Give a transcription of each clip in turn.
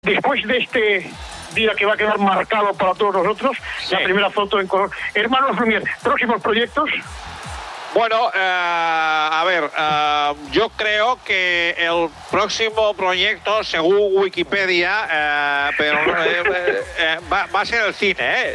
después de este día que va a quedar marcado para todos nosotros, la primera foto en color. Hermanos Lumière, ¿próximos proyectos? Bueno, a ver, yo creo que el próximo proyecto, según Wikipedia, va a ser el cine,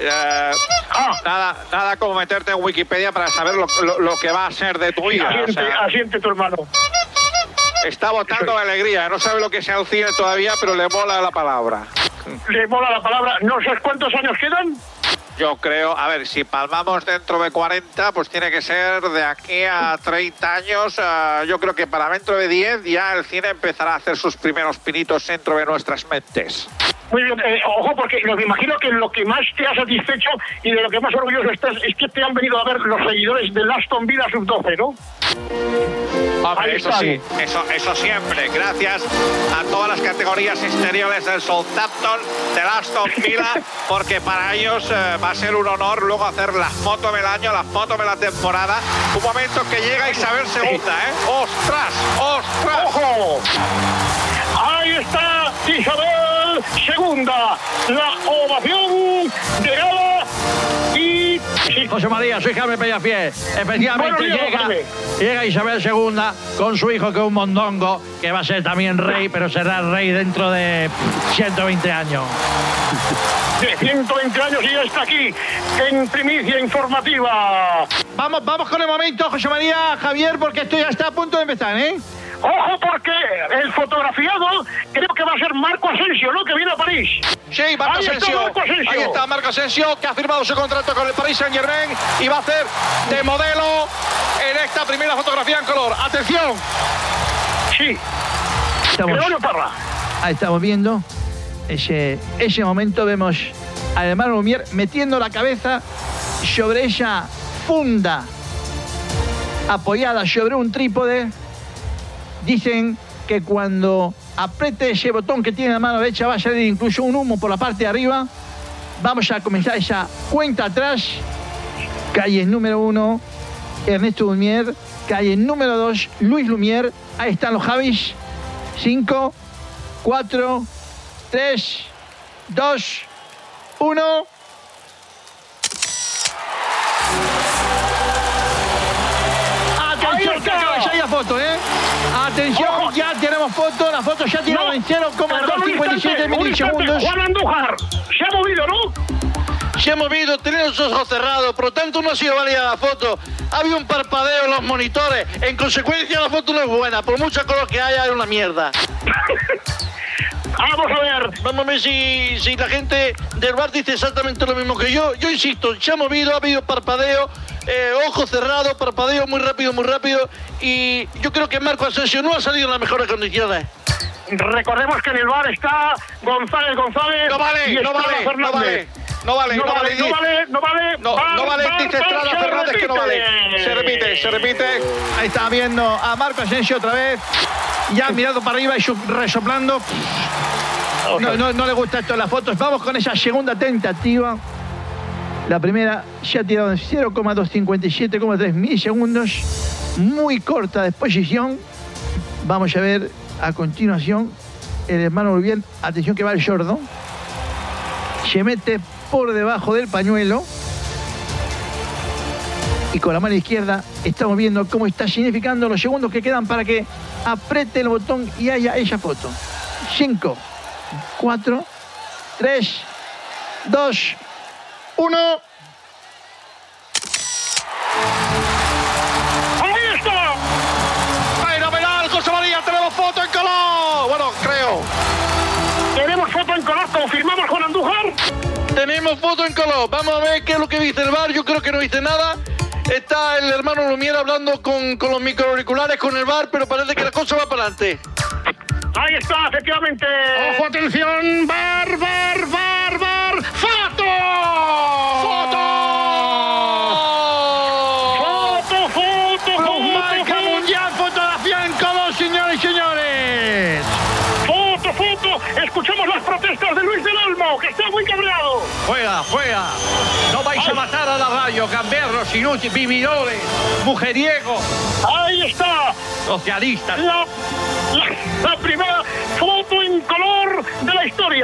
Nada como meterte en Wikipedia para saber lo que va a ser de tu vida. Asiente tu hermano. Está botando alegría, no sabe lo que es el cine todavía, pero le mola la palabra. ¿Le mola la palabra? ¿No sabes cuántos años quedan? Yo creo, a ver, si palmamos dentro de 40, pues tiene que ser de aquí a 30 años. Yo creo que para dentro de 10 ya el cine empezará a hacer sus primeros pinitos dentro de nuestras mentes. Muy bien, ojo, porque me imagino que lo que más te ha satisfecho y de lo que más orgulloso estás es que te han venido a ver los seguidores del Aston Villa Sub-12, ¿no? Hombre, eso sí, eso siempre. Gracias a todas las categorías exteriores del Southampton, del Aston Villa, porque para ellos va a ser un honor luego hacer la foto del año, la foto de la temporada. Un momento que llega Isabel II, ¿eh? ¡Ostras! ¡Ostras! ¡Ojo! Ahí está Isabel II, la ovación de gala y... Sí. José María, soy Jaime Peñafiel. Efectivamente llega Isabel II con su hijo, que es un mondongo, que va a ser también rey, pero será rey dentro de 120 años. De 120 años y ya está aquí, en primicia informativa. Vamos con el momento, José María, Javier, porque esto ya está a punto de empezar, ¿eh? Ojo, porque el fotografiado creo que va a ser Marco Asensio, ¿no? Que viene a París. Sí, Marco Asensio. Ahí está Marco Asensio, que ha firmado su contrato con el Paris Saint-Germain y va a hacer de modelo en esta primera fotografía en color. ¡Atención! Sí. Gregorio Parra. Ahí estamos viendo ese momento. Vemos al hermano Lumière metiendo la cabeza sobre esa funda apoyada sobre un trípode. Dicen que cuando apriete ese botón que tiene en la mano derecha va a salir incluso un humo por la parte de arriba. Vamos a comenzar esa cuenta atrás. Calle número 1, Ernesto Lumière. Calle número 2, Luis Lumière. Ahí están los Javis. 5, 4, 3, 2, 1... foto, Atención, ya tenemos foto. La foto ya tiene 0,257 milisegundos. Juan Andújar, se ha movido, ¿no? Se ha movido, tiene los ojos cerrados, por lo tanto no ha sido válida la foto. Ha habido un parpadeo en los monitores. En consecuencia, la foto no es buena. Por mucho color que haya, es una mierda. Vamos a ver. Vamos a ver si la gente del bar dice exactamente lo mismo que yo. Yo insisto, se ha movido, ha habido parpadeo, ojos cerrados, parpadeo muy rápido. Y yo creo que Marco Asensio no ha salido en las mejores condiciones. Recordemos que en el bar está González. No vale, dice Estrada Fernández que no vale. Se repite. Ahí está viendo a Marco Asensio otra vez. Ya mirando para arriba y resoplando. No le gusta esto en las fotos. Vamos con esa segunda tentativa. La primera se ha tirado en 0,257,3 milisegundos. Muy corta de exposición. Vamos a ver a continuación el hermano Lumière. Atención que va el sordo. Se mete por debajo del pañuelo. Y con la mano izquierda estamos viendo cómo está significando los segundos que quedan para que apriete el botón y haya esa foto. 5, 4, 3, 2, 1. ¡Ahí está! ¡Fenomenal, José María! ¡Tenemos foto en color! Bueno, creo. ¿Tenemos foto en color? ¿Confirmamos con Andújar? Tenemos foto en color. Vamos a ver qué es lo que dice el bar. Yo creo que no dice nada. Está el hermano Lumière hablando con los microauriculares con el bar, pero parece que la cosa va para adelante. Ahí está, efectivamente. ¡Ojo, atención! ¡Bar! ¡Foto! ¡Marca mundial! ¡Fotografía en color, señores y señores! ¡Foto! Escuchamos las protestas de Luis del Olmo, que está muy cabreado. Juega. No vais a matar a la radio, gamberros, inútiles, vividores, mujeriegos. Ahí está. Socialistas. La primera foto en color de la historia.